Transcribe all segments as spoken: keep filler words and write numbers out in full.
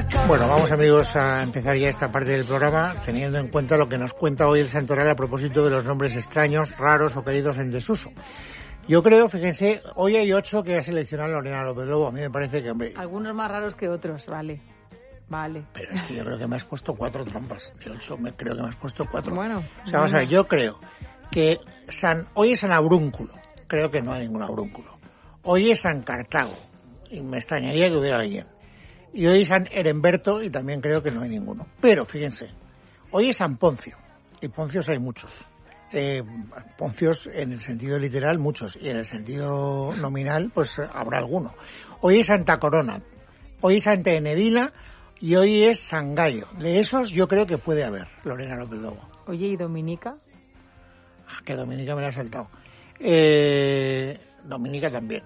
Bueno, vamos amigos a empezar ya esta parte del programa teniendo en cuenta lo que nos cuenta hoy el santoral a propósito de los nombres extraños, raros o caídos en desuso. Yo creo, fíjense, hoy hay ocho que ha seleccionado Lorena López Lobo. A mí me parece que, hombre... Algunos más raros que otros, vale. Vale. Pero es que yo creo que me has puesto cuatro trampas. De ocho, me creo que me has puesto cuatro. Bueno. O sea, vamos a ver, yo creo que San, hoy es San Abrúnculo. Creo que no hay ningún Abrúnculo. Hoy es San Cartago. Y me extrañaría que hubiera alguien. Y hoy es San Heremberto y también creo que no hay ninguno. Pero, fíjense, hoy es San Poncio. Y Poncios hay muchos. Eh, Poncios en el sentido literal muchos. Y en el sentido nominal, pues habrá alguno. Hoy es Santa Corona. Hoy es Santa Enedina. Y hoy es San Gallo. De esos yo creo que puede haber, Lorena López Lobo. Oye, ¿y Dominica? Ah, que Dominica me la ha saltado. Eh, Dominica también.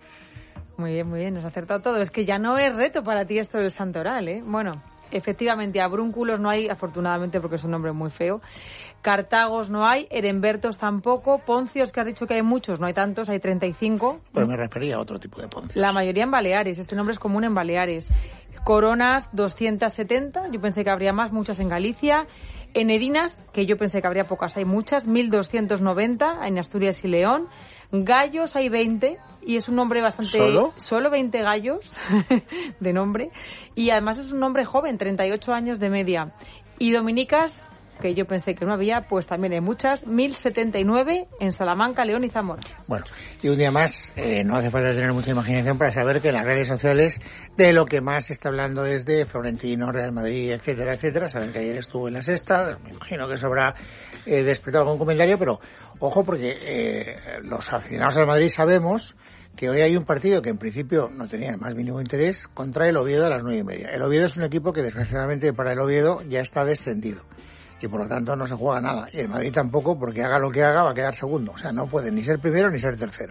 Muy bien, muy bien, nos ha acertado todo. Es que ya no es reto para ti esto del santoral, ¿eh? Bueno, efectivamente, abrúnculos no hay, afortunadamente, porque es un nombre muy feo. Cartagos no hay, Herembertos tampoco. Poncios, que has dicho que hay muchos, no hay tantos, hay treinta y cinco. Pero me refería a otro tipo de Poncios. La mayoría en Baleares, este nombre es común en Baleares. Coronas, doscientos setenta, yo pensé que habría más, muchas en Galicia. Enedinas, que yo pensé que habría pocas, hay muchas, mil doscientos noventa en Asturias y León. Gallos hay veinte, y es un nombre bastante... ¿Solo? Solo veinte gallos de nombre. Y además es un nombre joven, treinta y ocho años de media. Y dominicas, que yo pensé que no había, pues también hay muchas, mil setenta y nueve en Salamanca, León y Zamora. Bueno, y un día más, eh, no hace falta tener mucha imaginación para saber que en las redes sociales de lo que más se está hablando es de Florentino, Real Madrid, etcétera, etcétera. Saben que ayer estuvo en la sexta, me imagino que eso habrá eh, despertado algún comentario, pero ojo porque eh, los aficionados al Madrid sabemos que hoy hay un partido que en principio no tenía el más mínimo interés contra el Oviedo a las nueve y media. El Oviedo es un equipo que desgraciadamente para el Oviedo ya está descendido. Y por lo tanto no se juega nada. Y el Madrid tampoco, porque haga lo que haga va a quedar segundo. O sea, no puede ni ser primero ni ser tercero.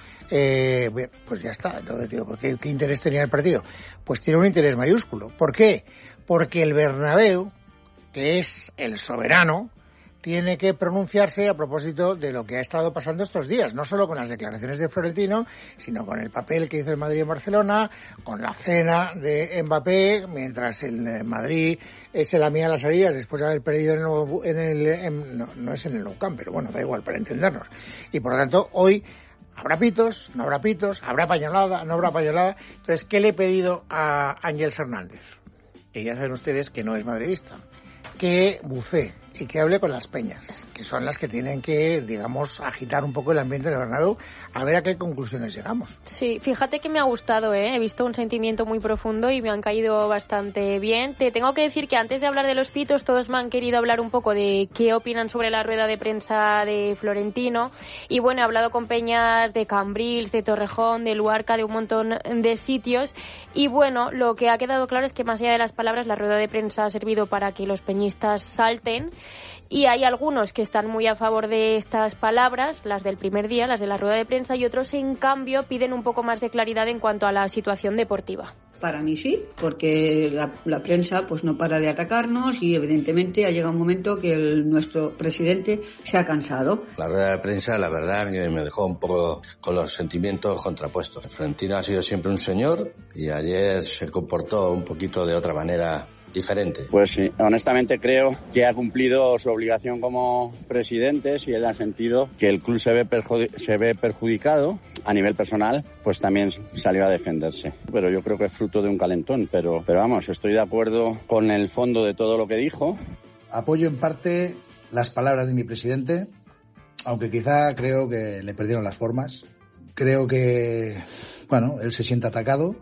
Eh, bien, pues ya está. Entonces digo, ¿por qué, qué interés tenía el partido? Pues tiene un interés mayúsculo. ¿Por qué? Porque el Bernabéu, que es el soberano, tiene que pronunciarse a propósito de lo que ha estado pasando estos días, no solo con las declaraciones de Florentino, sino con el papel que hizo el Madrid en Barcelona, con la cena de Mbappé, mientras el Madrid se lamía las heridas después de haber perdido en el, en el en, no, no es en el Nou Camp, pero bueno, da igual para entendernos. Y por lo tanto, hoy habrá pitos, no habrá pitos, habrá pañolada, no habrá pañolada. Entonces, ¿qué le he pedido a Ángeles Hernández? Que ya saben ustedes que no es madridista, que bucee y que hable con las peñas, que son las que tienen que, digamos, agitar un poco el ambiente del Bernabéu, a ver a qué conclusiones llegamos. Sí, fíjate que me ha gustado, ¿eh? He visto un sentimiento muy profundo y me han caído bastante bien. Te tengo que decir que antes de hablar de los pitos, todos me han querido hablar un poco de qué opinan sobre la rueda de prensa de Florentino. Y bueno, he hablado con peñas de Cambrils, de Torrejón, de Luarca, de un montón de sitios. Y bueno, lo que ha quedado claro es que más allá de las palabras, la rueda de prensa ha servido para que los peñistas salten. Y hay algunos que están muy a favor de estas palabras, las del primer día, las de la rueda de prensa, y otros, en cambio, piden un poco más de claridad en cuanto a la situación deportiva. Para mí sí, porque la, la prensa pues no para de atacarnos y evidentemente ha llegado un momento que el, nuestro presidente se ha cansado. La rueda de prensa, la verdad, me dejó un poco con los sentimientos contrapuestos. Florentino ha sido siempre un señor y ayer se comportó un poquito de otra manera diferente. Pues sí, honestamente creo que ha cumplido su obligación como presidente, si él ha sentido que el club se ve, perjudi- se ve perjudicado a nivel personal, pues también salió a defenderse. Pero yo creo que es fruto de un calentón, pero, pero vamos, estoy de acuerdo con el fondo de todo lo que dijo. Apoyo en parte las palabras de mi presidente, aunque quizá creo que le perdieron las formas. Creo que, bueno, él se siente atacado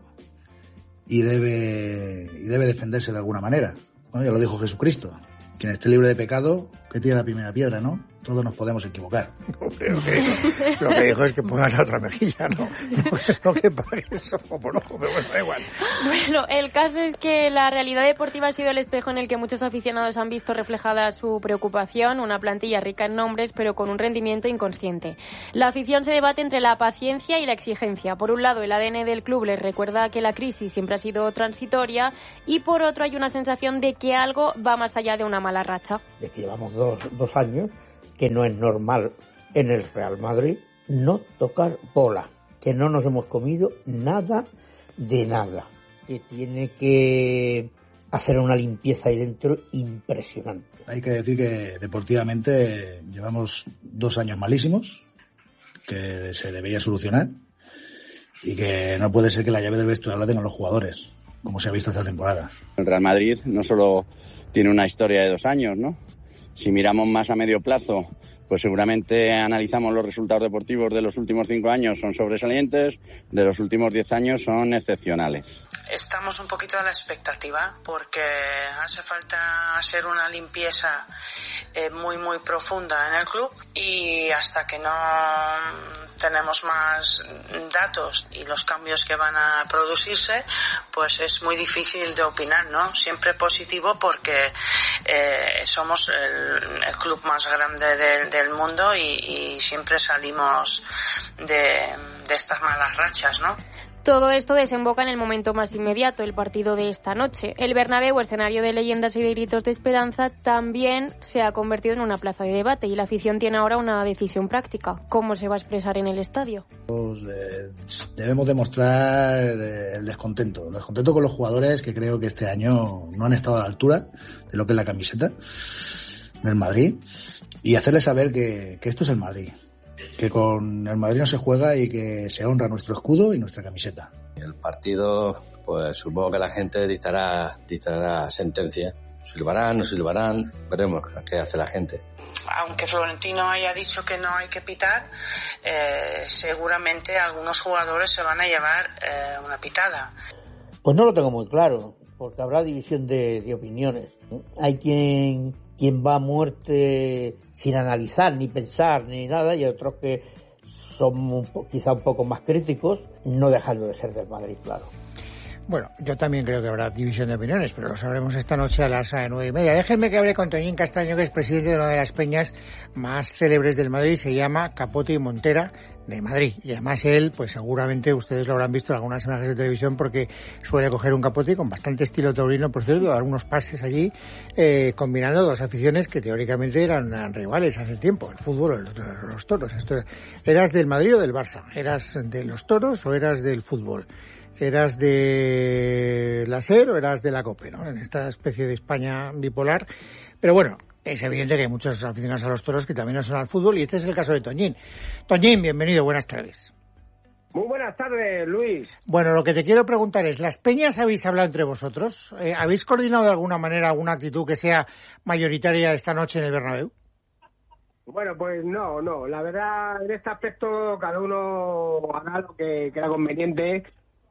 y debe y debe defenderse de alguna manera, ¿no? Ya lo dijo Jesucristo, quien esté libre de pecado, que tire la primera piedra, ¿no? Todos nos podemos equivocar. Hombre, lo que dijo, lo que dijo es que pongan la otra mejilla, ¿no? No que pague eso por ojo, pero bueno, da igual. Bueno, el caso es que la realidad deportiva ha sido el espejo en el que muchos aficionados han visto reflejada su preocupación, una plantilla rica en nombres, pero con un rendimiento inconsciente. La afición se debate entre la paciencia y la exigencia. Por un lado, el A D N del club les recuerda que la crisis siempre ha sido transitoria, y por otro hay una sensación de que algo va más allá de una mala racha. De que llevamos dos, dos años que no es normal en el Real Madrid no tocar bola, que no nos hemos comido nada de nada. que tiene que hacer una limpieza ahí dentro impresionante. Hay que decir que deportivamente llevamos dos años malísimos, que se debería solucionar, y que no puede ser que la llave del vestuario la tengan los jugadores, como se ha visto esta temporada. El Real Madrid no solo tiene una historia de dos años, ¿no? Si miramos más a medio plazo, pues seguramente analizamos los resultados deportivos de los últimos cinco años, son sobresalientes, de los últimos diez años son excepcionales. Estamos un poquito a la expectativa porque hace falta hacer una limpieza eh, muy muy profunda en el club, y hasta que no tenemos más datos y los cambios que van a producirse, pues es muy difícil de opinar, ¿no? Siempre positivo porque eh, somos el, el club más grande del, del mundo y, y siempre salimos de, de estas malas rachas, ¿no? Todo esto desemboca en el momento más inmediato, el partido de esta noche. El Bernabéu, escenario de leyendas y de gritos de esperanza, también se ha convertido en una plaza de debate y la afición tiene ahora una decisión práctica. ¿Cómo se va a expresar en el estadio? Pues, eh, debemos demostrar eh, el descontento, el descontento con los jugadores que creo que este año no han estado a la altura de lo que es la camiseta del Madrid, y hacerles saber que, que esto es el Madrid, que con el Madrid no se juega y que se honra nuestro escudo y nuestra camiseta. El partido, pues supongo que la gente dictará, dictará sentencia. Silbarán, no silbarán, veremos qué hace la gente. Aunque Florentino haya dicho que no hay que pitar, eh, seguramente algunos jugadores se van a llevar eh, una pitada. Pues no lo tengo muy claro, porque habrá división de, de opiniones. Hay quien... quien va a muerte sin analizar, ni pensar, ni nada, y otros que son un po- quizá un poco más críticos, no dejando de ser del Madrid, claro. Bueno, yo también creo que habrá división de opiniones, pero lo sabremos esta noche a las nueve y media. Déjenme que hable con Toñín Castaño, que es presidente de una de las peñas más célebres del Madrid, se llama Capote y Montera de Madrid. Y además él, pues seguramente ustedes lo habrán visto en algunas imágenes de televisión, porque suele coger un capote con bastante estilo taurino, por cierto, dar unos pases allí, eh, combinando dos aficiones que teóricamente eran, eran rivales hace tiempo, el fútbol o los toros. Esto, ¿eras del Madrid o del Barça? ¿Eras de los toros o eras del fútbol? ¿Eras de la SER o eras de la COPE, ¿no? En esta especie de España bipolar. Pero bueno, es evidente que hay muchos aficionados a los toros que también no son al fútbol, y este es el caso de Toñín. Toñín, bienvenido, buenas tardes. Muy buenas tardes, Luis. Bueno, lo que te quiero preguntar es, ¿las peñas habéis hablado entre vosotros? Eh, ¿Habéis coordinado de alguna manera alguna actitud que sea mayoritaria esta noche en el Bernabéu? Bueno, pues no, no. La verdad, en este aspecto cada uno hará lo que crea conveniente,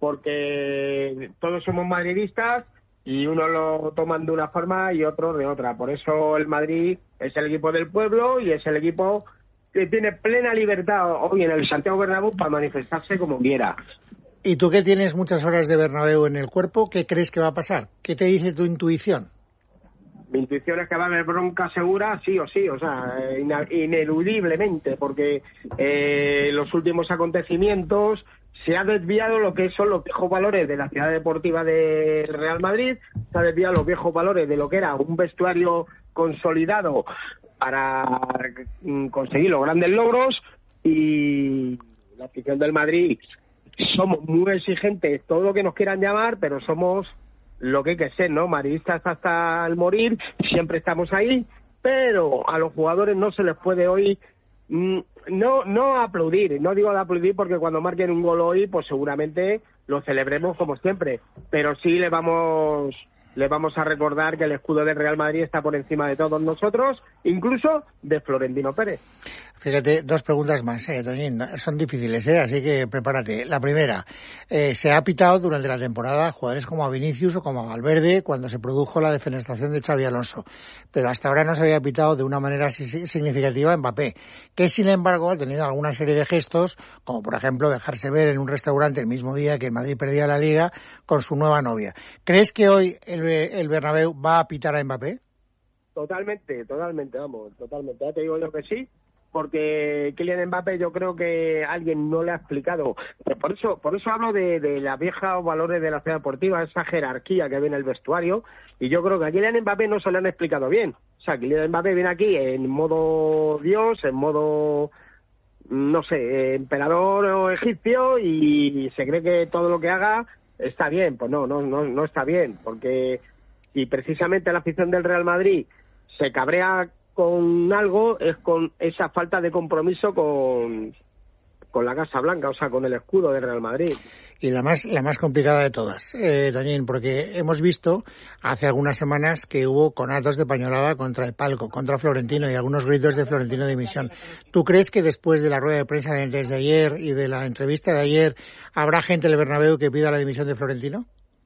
porque todos somos madridistas y unos lo toman de una forma y otros de otra. Por eso el Madrid es el equipo del pueblo y es el equipo que tiene plena libertad hoy en el Santiago Bernabéu para manifestarse como quiera. Y tú, que tienes muchas horas de Bernabéu en el cuerpo, ¿qué crees que va a pasar? ¿Qué te dice tu intuición? Mi intuición es que va a haber bronca segura, sí o sí, o sea, ineludiblemente, porque eh, los últimos acontecimientos se ha desviado lo que son los viejos valores de la ciudad deportiva del Real Madrid, se ha desviado los viejos valores de lo que era un vestuario consolidado para conseguir los grandes logros, y la afición del Madrid somos muy exigentes, todo lo que nos quieran llamar, pero somos lo que hay que ser, ¿no? Madridistas hasta el morir, siempre estamos ahí, pero a los jugadores no se les puede hoy mm, no no aplaudir, no digo de aplaudir porque cuando marquen un gol hoy, pues seguramente lo celebremos como siempre, pero sí le vamos le vamos a recordar que el escudo del Real Madrid está por encima de todos nosotros, incluso de Florentino Pérez. Fíjate, dos preguntas más, eh, Toñín. Son difíciles, eh, así que prepárate. La primera, eh, se ha pitado durante la temporada jugadores como a Vinicius o como a Valverde cuando se produjo la defenestración de Xabi Alonso, pero hasta ahora no se había pitado de una manera significativa a Mbappé, que sin embargo ha tenido alguna serie de gestos, como por ejemplo dejarse ver en un restaurante el mismo día que el Madrid perdía la Liga con su nueva novia. ¿Crees que hoy el, el Bernabéu va a pitar a Mbappé? Totalmente, totalmente, vamos, totalmente. Ya te digo yo que sí, porque Kylian Mbappé yo creo que alguien no le ha explicado. Pero por eso por eso hablo de, de la vieja valores de la ciudad deportiva, esa jerarquía que ve en el vestuario, y yo creo que a Kylian Mbappé no se le han explicado bien. O sea, Kylian Mbappé viene aquí en modo Dios, en modo, no sé, emperador o egipcio, y se cree que todo lo que haga está bien. Pues no, no, no, no está bien, porque si precisamente la afición del Real Madrid se cabrea con algo, es con esa falta de compromiso con, con la Casa Blanca, o sea, con el escudo del Real Madrid. Y la más la más complicada de todas, eh, Toñín, porque hemos visto hace algunas semanas que hubo conatos de pañolada contra el palco, contra Florentino y algunos gritos de Florentino de dimisión. ¿Tú crees que después de la rueda de prensa de antes de ayer y de la entrevista de ayer habrá gente del Bernabéu que pida la dimisión de Florentino?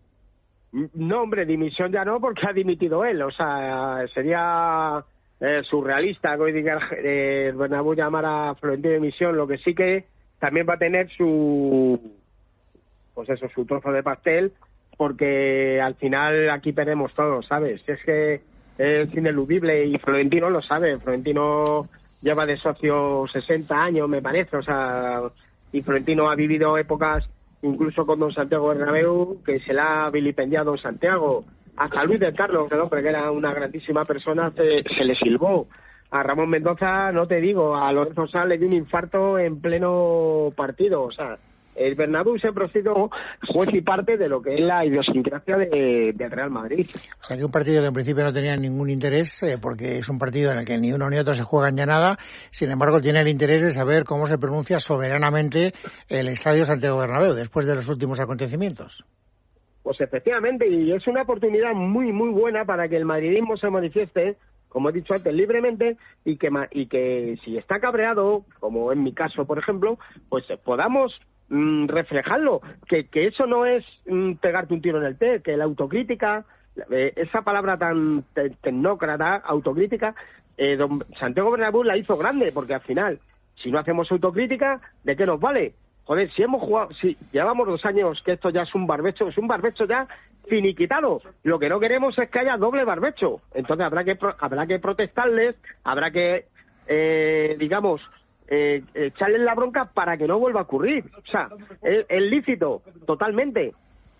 No, hombre, dimisión ya no, porque ha dimitido él. O sea, sería eh, surrealista que hoy diga eh, el Bernabéu llamar a Florentino de dimisión. Lo que sí que también va a tener su... pues eso, su trozo de pastel, porque al final aquí perdemos todos, ¿sabes? Es que es ineludible y Florentino lo sabe. Florentino lleva de socio sesenta años, me parece, o sea, y Florentino ha vivido épocas, incluso con don Santiago Bernabéu, que se la ha vilipendiado don Santiago. Hasta Luis del Carlos, el hombre que era una grandísima persona, se, se le silbó. A Ramón Mendoza, no te digo, a Lorenzo Sanz le dio un infarto en pleno partido, o sea, el Bernabéu siempre ha sido juez y parte de lo que es la idiosincrasia de, de Real Madrid. O sea, que un partido que en principio no tenía ningún interés, eh, porque es un partido en el que ni uno ni otro se juegan ya nada, sin embargo tiene el interés de saber cómo se pronuncia soberanamente el Estadio Santiago Bernabéu después de los últimos acontecimientos. Pues efectivamente, y es una oportunidad muy, muy buena para que el madridismo se manifieste, como he dicho antes, libremente, y que, y que si está cabreado, como en mi caso, por ejemplo, pues podamos mm, reflejarlo, que, que eso no es mm, pegarte un tiro en el pie, que la autocrítica, eh, esa palabra tan te, tecnócrata, autocrítica, eh, don Santiago Bernabéu la hizo grande, porque al final, si no hacemos autocrítica, ¿de qué nos vale? Joder, si hemos jugado, si llevamos dos años que esto ya es un barbecho, es un barbecho ya finiquitado. Lo que no queremos es que haya doble barbecho. Entonces habrá que habrá que protestarles, habrá que, eh, digamos, eh, echarles la bronca para que no vuelva a ocurrir. O sea, es, es lícito, totalmente.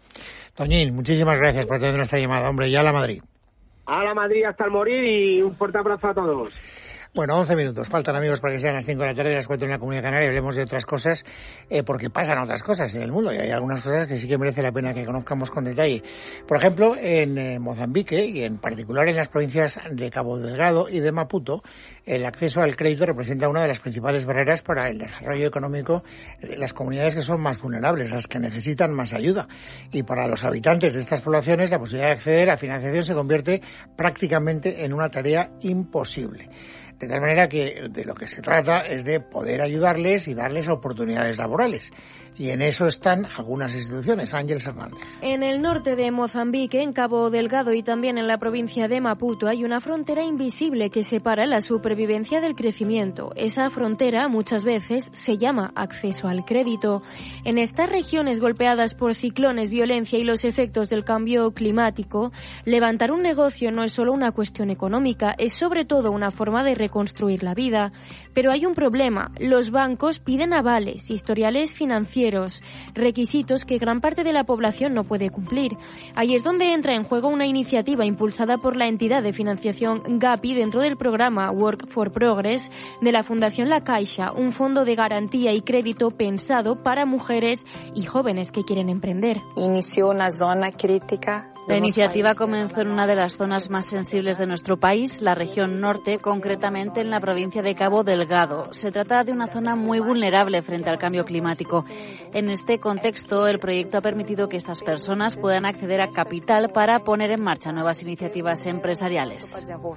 Toñín, muchísimas gracias por tener esta llamada, hombre, ya a la Madrid. A la Madrid hasta el morir y un fuerte abrazo a todos. Bueno, once minutos. Faltan, amigos, para que sean las cinco de la tarde, las cuatro en la Comunidad Canaria. Hablemos de otras cosas, eh, porque pasan otras cosas en el mundo y hay algunas cosas que sí que merece la pena que conozcamos con detalle. Por ejemplo, en eh, Mozambique y en particular en las provincias de Cabo Delgado y de Maputo, el acceso al crédito representa una de las principales barreras para el desarrollo económico de las comunidades que son más vulnerables, las que necesitan más ayuda. Y para los habitantes de estas poblaciones, la posibilidad de acceder a financiación se convierte prácticamente en una tarea imposible. De tal manera que de lo que se trata es de poder ayudarles y darles oportunidades laborales. Y en eso están algunas instituciones. Ángeles Hernández. En el norte de Mozambique, en Cabo Delgado y también en la provincia de Maputo, hay una frontera invisible que separa la supervivencia del crecimiento. Esa frontera muchas veces se llama acceso al crédito. En estas regiones golpeadas por ciclones, violencia y los efectos del cambio climático, levantar un negocio no es solo una cuestión económica, es sobre todo una forma de reconstruir la vida. Pero hay un problema. Los bancos piden avales, historiales financieros, requisitos que gran parte de la población no puede cumplir. Ahí es donde entra en juego una iniciativa impulsada por la entidad de financiación Gapi dentro del programa Work for Progress de la Fundación La Caixa, un fondo de garantía y crédito pensado para mujeres y jóvenes que quieren emprender. Inició una zona crítica. La iniciativa comenzó en una de las zonas más sensibles de nuestro país, la región norte, concretamente en la provincia de Cabo Delgado. Se trata de una zona muy vulnerable frente al cambio climático. En este contexto, el proyecto ha permitido que estas personas puedan acceder a capital para poner en marcha nuevas iniciativas empresariales.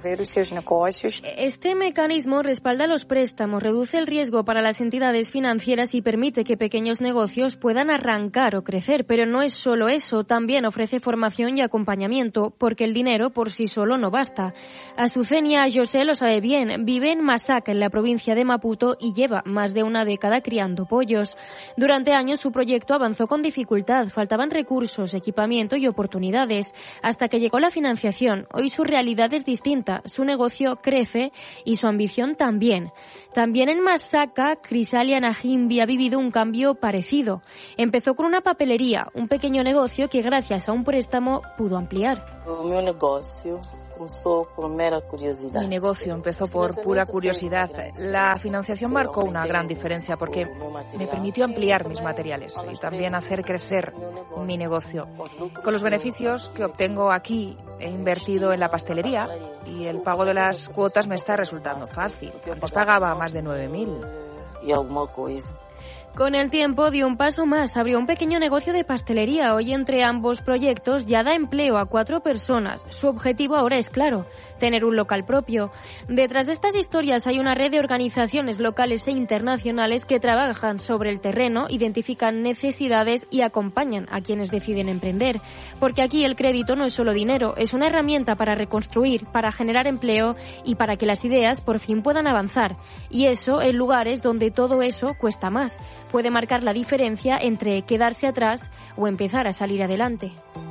Este mecanismo respalda los préstamos, reduce el riesgo para las entidades financieras y permite que pequeños negocios puedan arrancar o crecer. Pero no es solo eso, también ofrece formación y acompañamiento, porque el dinero por sí solo no basta. Azucena José lo sabe bien, vive en Masaka, en la provincia de Maputo, y lleva más de una década criando pollos. Durante años su proyecto avanzó con dificultad, faltaban recursos, equipamiento y oportunidades, hasta que llegó la financiación. Hoy su realidad es distinta, su negocio crece y su ambición también. También en Masaka, Crisalia Najimbi ha vivido un cambio parecido. Empezó con una papelería, un pequeño negocio que gracias a un préstamo pudo ampliar. Mi negocio comenzó por mera curiosidad. Mi negocio empezó por pura curiosidad. La financiación marcó una gran diferencia porque me permitió ampliar mis materiales y también hacer crecer mi negocio. Con los beneficios que obtengo aquí he invertido en la pastelería y el pago de las cuotas me está resultando fácil. Antes pagaba más de nueve mil. Y alguna cosa. Con el tiempo dio un paso más, abrió un pequeño negocio de pastelería. Hoy entre ambos proyectos ya da empleo a cuatro personas. Su objetivo ahora es claro, tener un local propio. Detrás de estas historias hay una red de organizaciones locales e internacionales que trabajan sobre el terreno, identifican necesidades y acompañan a quienes deciden emprender. Porque aquí el crédito no es solo dinero, es una herramienta para reconstruir, para generar empleo y para que las ideas por fin puedan avanzar. Y eso en lugares donde todo eso cuesta más. Puede marcar la diferencia entre quedarse atrás o empezar a salir adelante.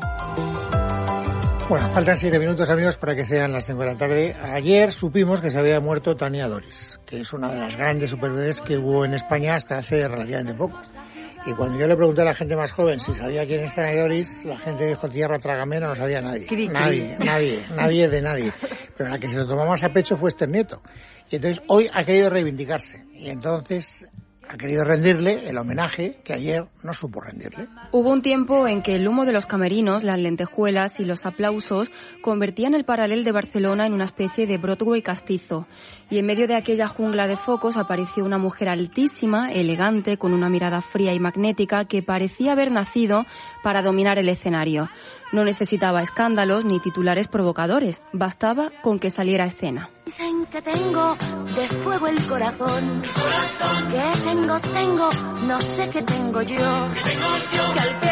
Bueno, faltan siete minutos, amigos, para que sean las cinco de la tarde. Ayer supimos que se había muerto Tania Doris, que es una de las grandes superbebés que hubo en España hasta hace relativamente poco. Y cuando yo le pregunté a la gente más joven si sabía quién es Tania Doris, la gente dijo tierra trágame, no lo sabía nadie. Cri, cri. Nadie, nadie, nadie de nadie. Pero la que se lo tomó más a pecho fue Esther Nieto. Y entonces hoy ha querido reivindicarse. Y entonces ha querido rendirle el homenaje que ayer no supo rendirle. Hubo un tiempo en que el humo de los camerinos, las lentejuelas y los aplausos convertían el Paral·lel de Barcelona en una especie de Broadway castizo. Y en medio de aquella jungla de focos apareció una mujer altísima, elegante, con una mirada fría y magnética que parecía haber nacido para dominar el escenario. No necesitaba escándalos ni titulares provocadores, bastaba con que saliera a escena. Dicen que tengo de fuego el corazón, corazón. Que tengo, tengo, no sé qué tengo yo, tengo yo. Que al que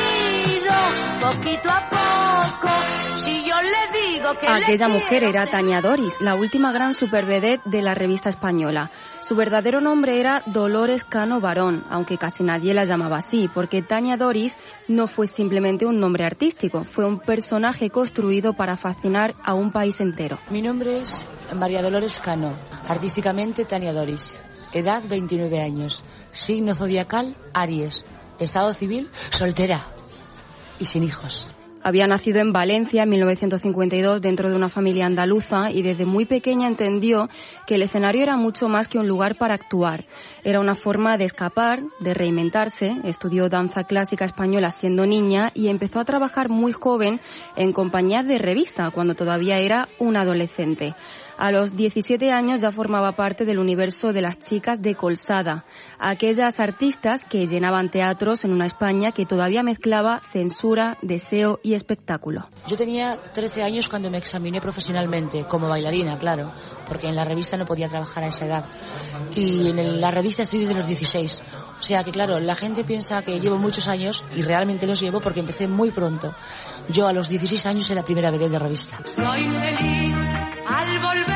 le miro poquito a poco, si yo le digo que aquella le mujer era ser... Tania Doris, la última gran supervedette de la revista española. Su verdadero nombre era Dolores Cano Barón, aunque casi nadie la llamaba así, porque Tania Doris no fue simplemente un nombre artístico, fue un personaje construido para fascinar a un país entero. Mi nombre es María Dolores Cano, artísticamente Tania Doris, edad veintinueve años, signo zodiacal Aries, estado civil soltera y sin hijos. Había nacido en Valencia en mil novecientos cincuenta y dos dentro de una familia andaluza y desde muy pequeña entendió que el escenario era mucho más que un lugar para actuar. Era una forma de escapar, de reinventarse. Estudió danza clásica española siendo niña y empezó a trabajar muy joven en compañías de revista cuando todavía era una adolescente. A los diecisiete años ya formaba parte del universo de las chicas de Colsada, aquellas artistas que llenaban teatros en una España que todavía mezclaba censura, deseo y espectáculo. Yo tenía trece años cuando me examiné profesionalmente, como bailarina, claro, porque en la revista no podía trabajar a esa edad. Y en la revista estoy desde los dieciséis. O sea que, claro, la gente piensa que llevo muchos años y realmente los llevo porque empecé muy pronto. Yo a los dieciséis años era la primera vedette de revista. Soy feliz al volver.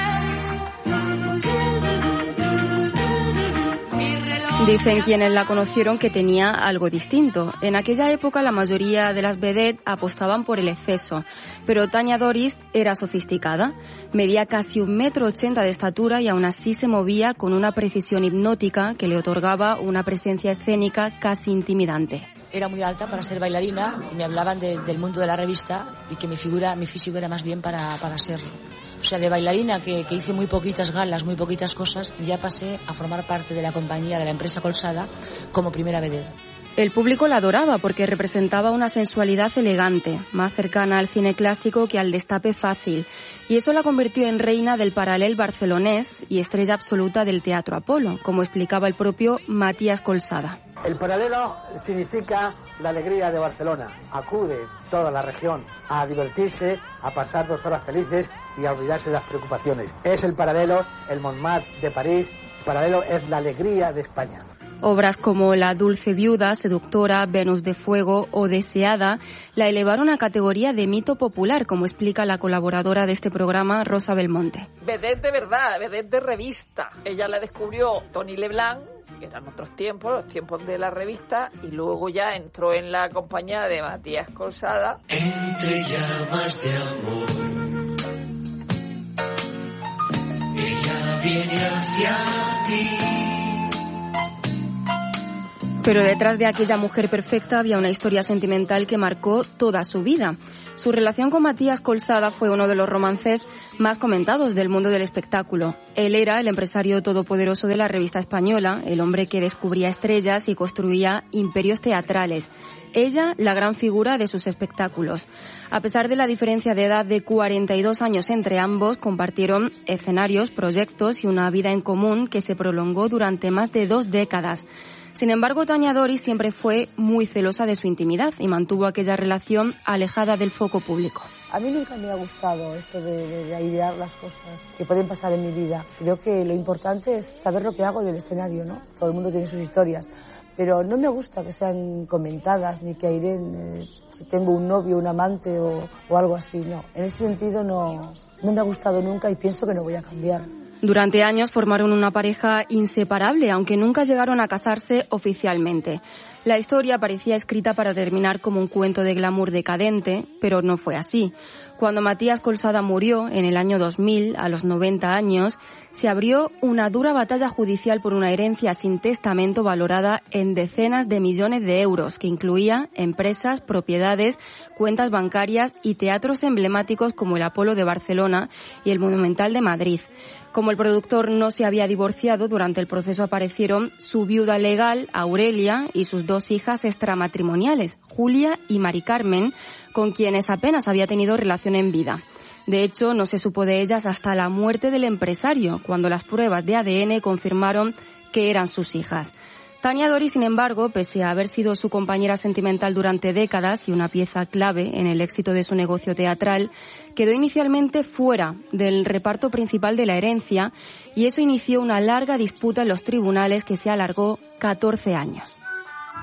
Dicen quienes la conocieron que tenía algo distinto. En aquella época la mayoría de las vedettes apostaban por el exceso, pero Tania Doris era sofisticada. Medía casi un metro ochenta de estatura y aún así se movía con una precisión hipnótica que le otorgaba una presencia escénica casi intimidante. Era muy alta para ser bailarina y me hablaban de, del mundo de la revista y que mi figura, mi físico era más bien para, para serlo. O sea, de bailarina, que, que hice muy poquitas galas, muy poquitas cosas, ya pasé a formar parte de la compañía de la empresa Colsada como primera vedette. El público la adoraba porque representaba una sensualidad elegante, más cercana al cine clásico que al destape fácil, y eso la convirtió en reina del Paral·lel barcelonés y estrella absoluta del Teatro Apolo, como explicaba el propio Matías Colsada. El paralelo significa la alegría de Barcelona. Acude toda la región a divertirse, a pasar dos horas felices y a olvidarse de las preocupaciones. Es el paralelo, el Montmartre de París. El paralelo es la alegría de España. Obras como La dulce viuda, Seductora, Venus de fuego o Deseada la elevaron a categoría de mito popular, como explica la colaboradora de este programa, Rosa Belmonte. Vedette de verdad, vedette de revista. Ella la descubrió Tony Leblanc, que eran otros tiempos, los tiempos de la revista, y luego ya entró en la compañía de Matías Colsada. Entre llamas de amor, ella viene hacia ti. Pero detrás de aquella mujer perfecta había una historia sentimental que marcó toda su vida. Su relación con Matías Colsada fue uno de los romances más comentados del mundo del espectáculo. Él era el empresario todopoderoso de la revista española, el hombre que descubría estrellas y construía imperios teatrales. Ella, la gran figura de sus espectáculos. A pesar de la diferencia de edad de cuarenta y dos años entre ambos, compartieron escenarios, proyectos y una vida en común que se prolongó durante más de dos décadas. Sin embargo, Tania Doris siempre fue muy celosa de su intimidad y mantuvo aquella relación alejada del foco público. A mí nunca me ha gustado esto de, de, de airear las cosas que pueden pasar en mi vida. Creo que lo importante es saber lo que hago en el escenario, ¿no? Todo el mundo tiene sus historias, pero no me gusta que sean comentadas ni que aireen eh, si tengo un novio, un amante o, o algo así, no. En ese sentido no, no me ha gustado nunca y pienso que no voy a cambiar. Durante años formaron una pareja inseparable, aunque nunca llegaron a casarse oficialmente. La historia parecía escrita para terminar como un cuento de glamour decadente, pero no fue así. Cuando Matías Colsada murió en el año dos mil, a los noventa años, se abrió una dura batalla judicial por una herencia sin testamento valorada en decenas de millones de euros, que incluía empresas, propiedades, cuentas bancarias y teatros emblemáticos como el Apolo de Barcelona y el Monumental de Madrid. Como el productor no se había divorciado, durante el proceso aparecieron su viuda legal, Aurelia, y sus dos hijas extramatrimoniales, Julia y Mari Carmen, con quienes apenas había tenido relación en vida. De hecho, no se supo de ellas hasta la muerte del empresario, cuando las pruebas de A D N confirmaron que eran sus hijas. Tania Doris, sin embargo, pese a haber sido su compañera sentimental durante décadas y una pieza clave en el éxito de su negocio teatral, quedó inicialmente fuera del reparto principal de la herencia y eso inició una larga disputa en los tribunales que se alargó catorce años.